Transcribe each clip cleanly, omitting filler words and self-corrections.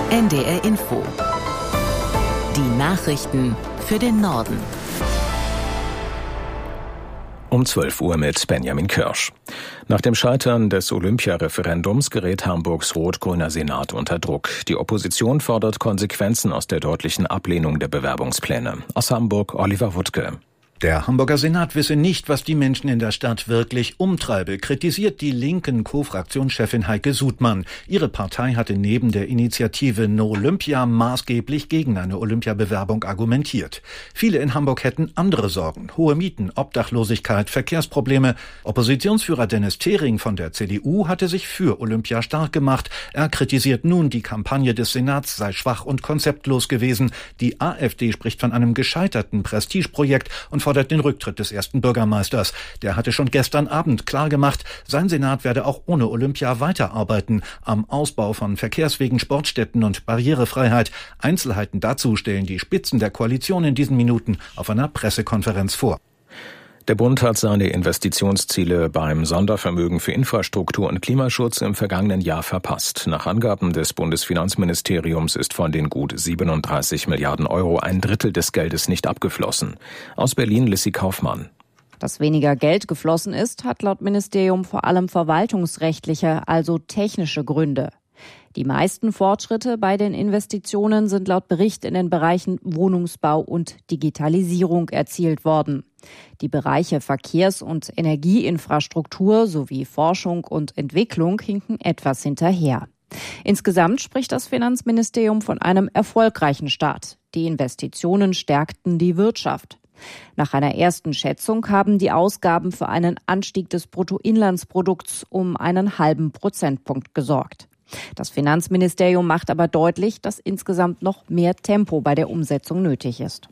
NDR Info. Die Nachrichten für den Norden. Um 12 Uhr mit Benjamin Kirsch. Nach dem Scheitern des Olympia-Referendums gerät Hamburgs rot-grüner Senat unter Druck. Die Opposition fordert Konsequenzen aus der deutlichen Ablehnung der Bewerbungspläne. Aus Hamburg Oliver Wuttke. Der Hamburger Senat wisse nicht, was die Menschen in der Stadt wirklich umtreibe, kritisiert die linken Co-Fraktionschefin Heike Sudmann. Ihre Partei hatte neben der Initiative No Olympia maßgeblich gegen eine Olympiabewerbung argumentiert. Viele in Hamburg hätten andere Sorgen: hohe Mieten, Obdachlosigkeit, Verkehrsprobleme. Oppositionsführer Dennis Thering von der CDU hatte sich für Olympia stark gemacht. Er kritisiert nun, die Kampagne des Senats sei schwach und konzeptlos gewesen. Die AfD spricht von einem gescheiterten Prestigeprojekt und fordert den Rücktritt des ersten Bürgermeisters. Der hatte schon gestern Abend klargemacht, sein Senat werde auch ohne Olympia weiterarbeiten am Ausbau von Verkehrswegen, Sportstätten und Barrierefreiheit. Einzelheiten dazu stellen die Spitzen der Koalition in diesen Minuten auf einer Pressekonferenz vor. Der Bund hat seine Investitionsziele beim Sondervermögen für Infrastruktur und Klimaschutz im vergangenen Jahr verpasst. Nach Angaben des Bundesfinanzministeriums ist von den gut 37 Milliarden Euro ein Drittel des Geldes nicht abgeflossen. Aus Berlin Lissy Kaufmann. Dass weniger Geld geflossen ist, hat laut Ministerium vor allem verwaltungsrechtliche, also technische Gründe. Die meisten Fortschritte bei den Investitionen sind laut Bericht in den Bereichen Wohnungsbau und Digitalisierung erzielt worden. Die Bereiche Verkehrs- und Energieinfrastruktur sowie Forschung und Entwicklung hinken etwas hinterher. Insgesamt spricht das Finanzministerium von einem erfolgreichen Start. Die Investitionen stärkten die Wirtschaft. Nach einer ersten Schätzung haben die Ausgaben für einen Anstieg des Bruttoinlandsprodukts um einen halben Prozentpunkt gesorgt. Das Finanzministerium macht aber deutlich, dass insgesamt noch mehr Tempo bei der Umsetzung nötig ist.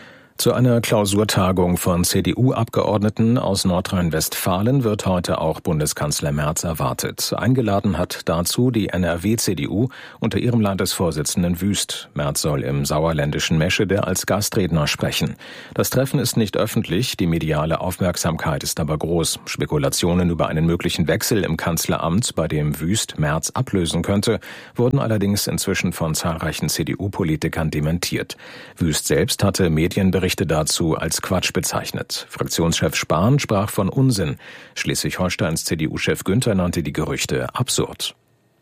Zu einer Klausurtagung von CDU-Abgeordneten aus Nordrhein-Westfalen wird heute auch Bundeskanzler Merz erwartet. Eingeladen hat dazu die NRW-CDU unter ihrem Landesvorsitzenden Wüst. Merz soll im sauerländischen Meschede als Gastredner sprechen. Das Treffen ist nicht öffentlich, die mediale Aufmerksamkeit ist aber groß. Spekulationen über einen möglichen Wechsel im Kanzleramt, bei dem Wüst Merz ablösen könnte, wurden allerdings inzwischen von zahlreichen CDU-Politikern dementiert. Wüst selbst hatte Medienberichte dazu als Quatsch bezeichnet. Fraktionschef Spahn sprach von Unsinn. Schleswig-Holsteins CDU-Chef Günther nannte die Gerüchte absurd.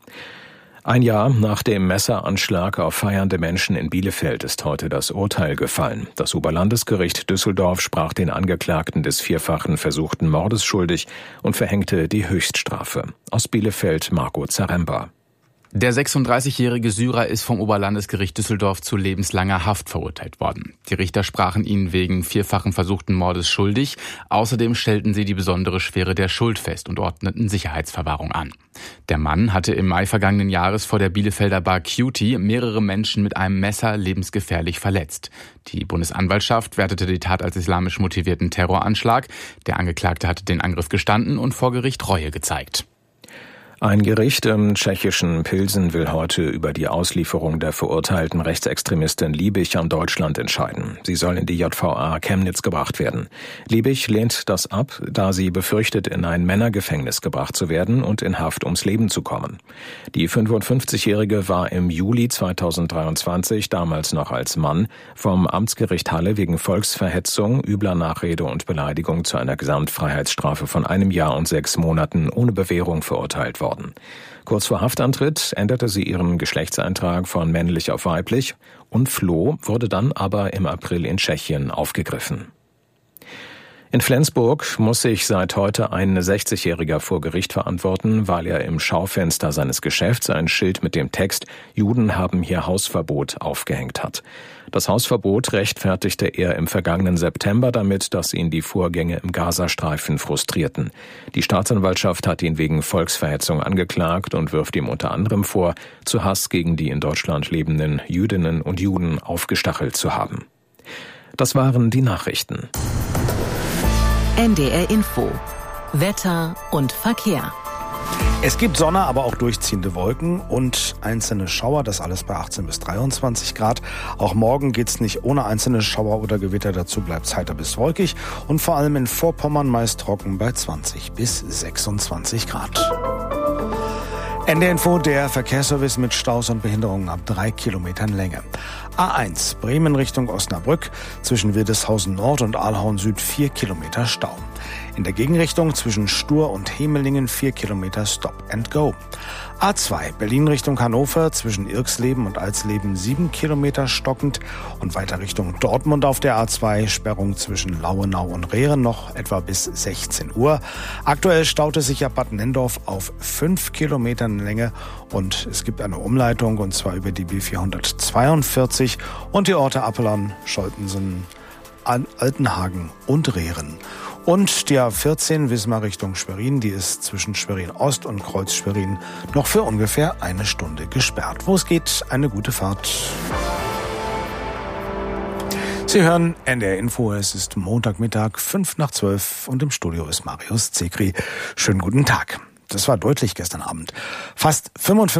Ein Jahr nach dem Messeranschlag auf feiernde Menschen in Bielefeld ist heute das Urteil gefallen. Das Oberlandesgericht Düsseldorf sprach den Angeklagten des vierfachen versuchten Mordes schuldig und verhängte die Höchststrafe. Aus Bielefeld Marco Zaremba. Der 36-jährige Syrer ist vom Oberlandesgericht Düsseldorf zu lebenslanger Haft verurteilt worden. Die Richter sprachen ihn wegen vierfachen versuchten Mordes schuldig. Außerdem stellten sie die besondere Schwere der Schuld fest und ordneten Sicherheitsverwahrung an. Der Mann hatte im Mai vergangenen Jahres vor der Bielefelder Bar Cutie mehrere Menschen mit einem Messer lebensgefährlich verletzt. Die Bundesanwaltschaft wertete die Tat als islamisch motivierten Terroranschlag. Der Angeklagte hatte den Angriff gestanden und vor Gericht Reue gezeigt. Ein Gericht im tschechischen Pilsen will heute über die Auslieferung der verurteilten Rechtsextremistin Liebig an Deutschland entscheiden. Sie soll in die JVA Chemnitz gebracht werden. Liebig lehnt das ab, da sie befürchtet, in ein Männergefängnis gebracht zu werden und in Haft ums Leben zu kommen. Die 55-Jährige war im Juli 2023, damals noch als Mann, vom Amtsgericht Halle wegen Volksverhetzung, übler Nachrede und Beleidigung zu einer Gesamtfreiheitsstrafe von 1 Jahr und 6 Monaten ohne Bewährung verurteilt worden. Kurz vor Haftantritt änderte sie ihren Geschlechtseintrag von männlich auf weiblich und floh, wurde dann aber im April in Tschechien aufgegriffen. In Flensburg muss sich seit heute ein 60-Jähriger vor Gericht verantworten, weil er im Schaufenster seines Geschäfts ein Schild mit dem Text »Juden haben hier Hausverbot« aufgehängt hat. Das Hausverbot rechtfertigte er im vergangenen September damit, dass ihn die Vorgänge im Gazastreifen frustrierten. Die Staatsanwaltschaft hat ihn wegen Volksverhetzung angeklagt und wirft ihm unter anderem vor, zu Hass gegen die in Deutschland lebenden Jüdinnen und Juden aufgestachelt zu haben. Das waren die Nachrichten. NDR Info. Wetter und Verkehr. Es gibt Sonne, aber auch durchziehende Wolken und einzelne Schauer, das alles bei 18 bis 23 Grad. Auch morgen geht's nicht ohne einzelne Schauer oder Gewitter, dazu bleibt's heiter bis wolkig und vor allem in Vorpommern meist trocken bei 20 bis 26 Grad. NDR Info, der Verkehrsservice mit Staus und Behinderungen ab 3 Kilometern Länge. A1 Bremen Richtung Osnabrück, zwischen Wildeshausen Nord und Aalhauen Süd 4 Kilometer Stau. In der Gegenrichtung zwischen Stur und Hemelingen 4 Kilometer Stop and Go. A2 Berlin Richtung Hannover, zwischen Irxleben und Alsleben 7 Kilometer stockend. Und weiter Richtung Dortmund auf der A2 Sperrung zwischen Lauenau und Rehren noch etwa bis 16 Uhr. Aktuell staut es sich ab Bad Nenndorf auf 5 Kilometern Länge und es gibt eine Umleitung, und zwar über die B442 und die Orte Appelern, Scholtensen, Altenhagen und Rehren. Und die A14 Wismar Richtung Schwerin, die ist zwischen Schwerin Ost und Kreuz Schwerin noch für ungefähr 1 Stunde gesperrt. Wo es geht, eine gute Fahrt. Sie hören NDR Info, es ist Montagmittag, 11:05 und im Studio ist Marius Zekri. Schönen guten Tag. Das war deutlich gestern Abend. Fast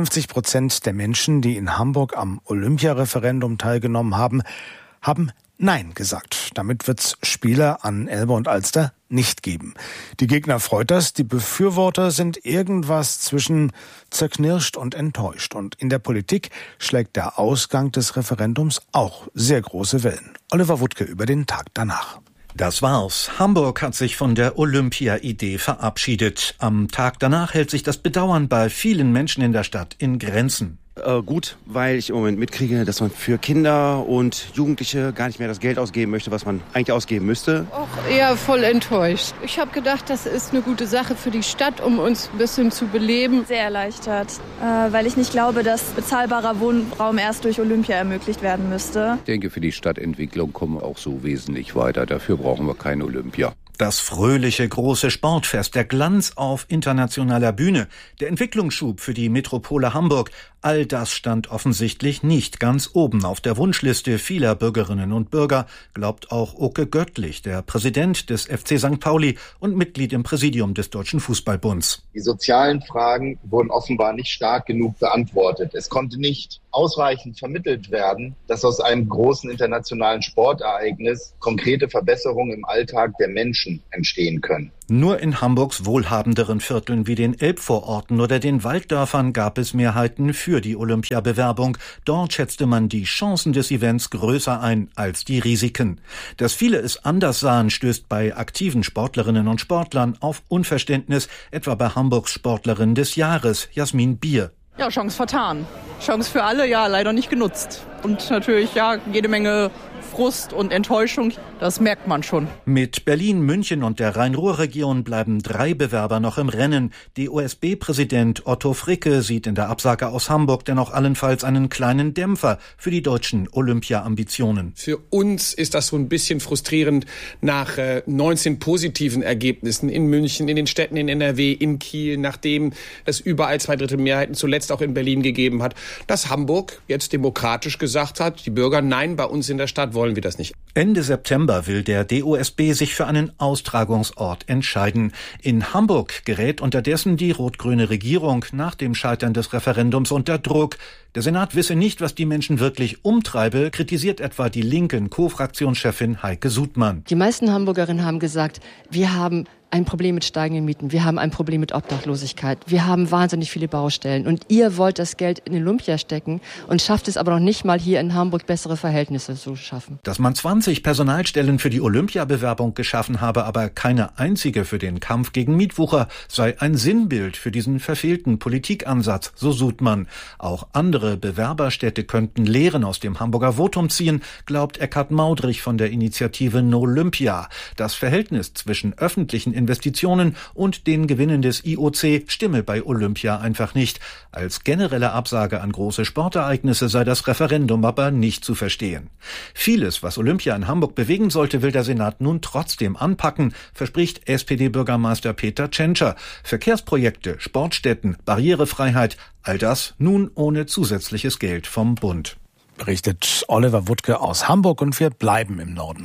55% der Menschen, die in Hamburg am Olympiareferendum teilgenommen haben, haben Nein gesagt. Damit wird's Spiele an Elbe und Alster nicht geben. Die Gegner freut das, die Befürworter sind irgendwas zwischen zerknirscht und enttäuscht. Und in der Politik schlägt der Ausgang des Referendums auch sehr große Wellen. Oliver Wuttke über den Tag danach. Das war's. Hamburg hat sich von der Olympia-Idee verabschiedet. Am Tag danach hält sich das Bedauern bei vielen Menschen in der Stadt in Grenzen. Gut, weil ich im Moment mitkriege, dass man für Kinder und Jugendliche gar nicht mehr das Geld ausgeben möchte, was man eigentlich ausgeben müsste. Auch eher voll enttäuscht. Ich habe gedacht, das ist eine gute Sache für die Stadt, um uns ein bisschen zu beleben. Sehr erleichtert, weil ich nicht glaube, dass bezahlbarer Wohnraum erst durch Olympia ermöglicht werden müsste. Ich denke, für die Stadtentwicklung kommen wir auch so wesentlich weiter. Dafür brauchen wir kein Olympia. Das fröhliche große Sportfest, der Glanz auf internationaler Bühne, der Entwicklungsschub für die Metropole Hamburg, all das stand offensichtlich nicht ganz oben auf der Wunschliste vieler Bürgerinnen und Bürger, glaubt auch Oke Göttlich, der Präsident des FC St. Pauli und Mitglied im Präsidium des Deutschen Fußballbunds. Die sozialen Fragen wurden offenbar nicht stark genug beantwortet. Es konnte nicht ausreichend vermittelt werden, dass aus einem großen internationalen Sportereignis konkrete Verbesserungen im Alltag der Menschen entstehen können. Nur in Hamburgs wohlhabenderen Vierteln wie den Elbvororten oder den Walddörfern gab es Mehrheiten für die Olympiabewerbung. Dort schätzte man die Chancen des Events größer ein als die Risiken. Dass viele es anders sahen, stößt bei aktiven Sportlerinnen und Sportlern auf Unverständnis, etwa bei Hamburgs Sportlerin des Jahres, Jasmin Bier. Ja, Chance vertan. Chance für alle, ja, leider nicht genutzt. Und natürlich, ja, jede Menge Frust und Enttäuschung, das merkt man schon. Mit Berlin, München und der Rhein-Ruhr-Region bleiben 3 Bewerber noch im Rennen. DOSB-Präsident Otto Fricke sieht in der Absage aus Hamburg dennoch allenfalls einen kleinen Dämpfer für die deutschen Olympia-Ambitionen. Für uns ist das so ein bisschen frustrierend nach 19 positiven Ergebnissen in München, in den Städten in NRW, in Kiel, nachdem es überall 2/3 Mehrheiten zuletzt auch in Berlin gegeben hat, dass Hamburg jetzt demokratisch gesagt hat, die Bürger, nein, bei uns in der Stadt wollen wir das nicht. Ende September will der DOSB sich für einen Austragungsort entscheiden. In Hamburg gerät unterdessen die rot-grüne Regierung nach dem Scheitern des Referendums unter Druck. Der Senat wisse nicht, was die Menschen wirklich umtreibe, kritisiert etwa die linken Co-Fraktionschefin Heike Sudmann. Die meisten Hamburgerinnen haben gesagt, wir haben ein Problem mit steigenden Mieten, wir haben ein Problem mit Obdachlosigkeit, wir haben wahnsinnig viele Baustellen und ihr wollt das Geld in Olympia stecken und schafft es aber noch nicht mal hier in Hamburg bessere Verhältnisse zu schaffen. Dass man 20 Personalstellen für die Olympiabewerbung geschaffen habe, aber keine einzige für den Kampf gegen Mietwucher, sei ein Sinnbild für diesen verfehlten Politikansatz, so Sudmann. Auch andere Bewerberstädte könnten Lehren aus dem Hamburger Votum ziehen, glaubt Eckhard Maudrich von der Initiative No Olympia. Das Verhältnis zwischen öffentlichen Investitionen und den Gewinnen des IOC stimme bei Olympia einfach nicht. Als generelle Absage an große Sportereignisse sei das Referendum aber nicht zu verstehen. Vieles, was Olympia in Hamburg bewegen sollte, will der Senat nun trotzdem anpacken, verspricht SPD-Bürgermeister Peter Tschentscher. Verkehrsprojekte, Sportstätten, Barrierefreiheit, all das nun ohne zusätzliches Geld vom Bund. Berichtet Oliver Wuttke aus Hamburg und wir bleiben im Norden.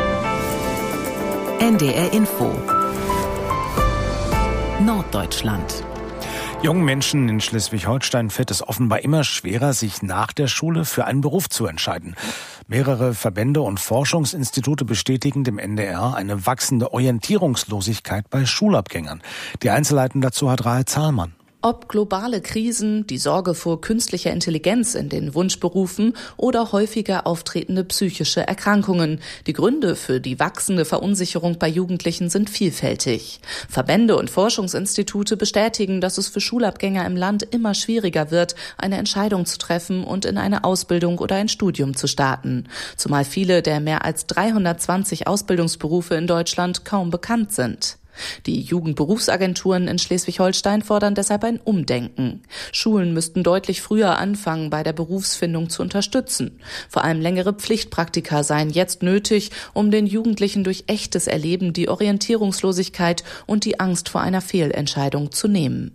NDR Info Norddeutschland. Jungen Menschen in Schleswig-Holstein fällt es offenbar immer schwerer, sich nach der Schule für einen Beruf zu entscheiden. Mehrere Verbände und Forschungsinstitute bestätigen dem NDR eine wachsende Orientierungslosigkeit bei Schulabgängern. Die Einzelheiten dazu hat Rahel Zahlmann. Ob globale Krisen, die Sorge vor künstlicher Intelligenz in den Wunschberufen oder häufiger auftretende psychische Erkrankungen. Die Gründe für die wachsende Verunsicherung bei Jugendlichen sind vielfältig. Verbände und Forschungsinstitute bestätigen, dass es für Schulabgänger im Land immer schwieriger wird, eine Entscheidung zu treffen und in eine Ausbildung oder ein Studium zu starten. Zumal viele der mehr als 320 Ausbildungsberufe in Deutschland kaum bekannt sind. Die Jugendberufsagenturen in Schleswig-Holstein fordern deshalb ein Umdenken. Schulen müssten deutlich früher anfangen, bei der Berufsfindung zu unterstützen. Vor allem längere Pflichtpraktika seien jetzt nötig, um den Jugendlichen durch echtes Erleben die Orientierungslosigkeit und die Angst vor einer Fehlentscheidung zu nehmen.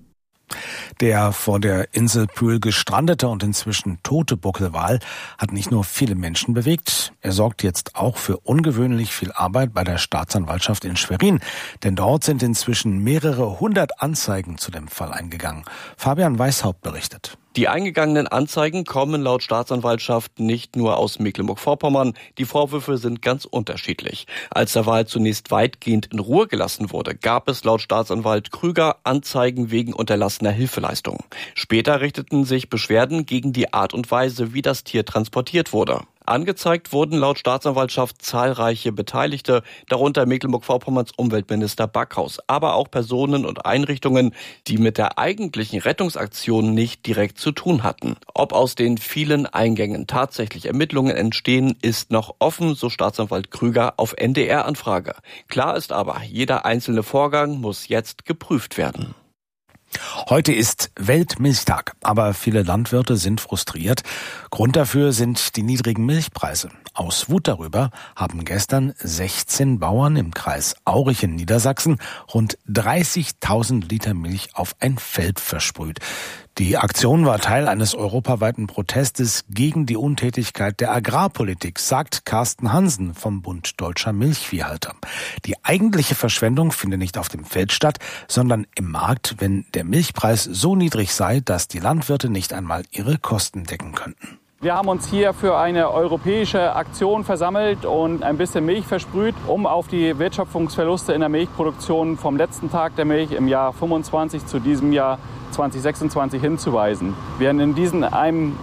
Der vor der Insel Pühl gestrandete und inzwischen tote Buckelwal hat nicht nur viele Menschen bewegt, er sorgt jetzt auch für ungewöhnlich viel Arbeit bei der Staatsanwaltschaft in Schwerin. Denn dort sind inzwischen mehrere 100 Anzeigen zu dem Fall eingegangen. Fabian Weishaupt berichtet. Die eingegangenen Anzeigen kommen laut Staatsanwaltschaft nicht nur aus Mecklenburg-Vorpommern. Die Vorwürfe sind ganz unterschiedlich. Als der Wal zunächst weitgehend in Ruhe gelassen wurde, gab es laut Staatsanwalt Krüger Anzeigen wegen unterlassener Hilfeleistung. Später richteten sich Beschwerden gegen die Art und Weise, wie das Tier transportiert wurde. Angezeigt wurden laut Staatsanwaltschaft zahlreiche Beteiligte, darunter Mecklenburg-Vorpommerns Umweltminister Backhaus, aber auch Personen und Einrichtungen, die mit der eigentlichen Rettungsaktion nicht direkt zu tun hatten. Ob aus den vielen Eingängen tatsächlich Ermittlungen entstehen, ist noch offen, so Staatsanwalt Krüger auf NDR-Anfrage. Klar ist aber, jeder einzelne Vorgang muss jetzt geprüft werden. Heute ist Weltmilchtag, aber viele Landwirte sind frustriert. Grund dafür sind die niedrigen Milchpreise. Aus Wut darüber haben gestern 16 Bauern im Kreis Aurich in Niedersachsen rund 30.000 Liter Milch auf ein Feld versprüht. Die Aktion war Teil eines europaweiten Protestes gegen die Untätigkeit der Agrarpolitik, sagt Carsten Hansen vom Bund Deutscher Milchviehhalter. Die eigentliche Verschwendung finde nicht auf dem Feld statt, sondern im Markt, wenn der Milchpreis so niedrig sei, dass die Landwirte nicht einmal ihre Kosten decken könnten. Wir haben uns hier für eine europäische Aktion versammelt und ein bisschen Milch versprüht, um auf die Wertschöpfungsverluste in der Milchproduktion vom letzten Tag der Milch im Jahr 25 zu diesem Jahr 2026 hinzuweisen. Während in diesem einem